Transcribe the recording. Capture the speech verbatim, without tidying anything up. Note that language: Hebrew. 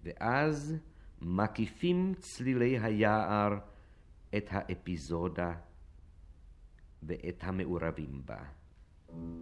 ואז מקיפים צלילי היער את האפיזודה ואת המעורבים בה.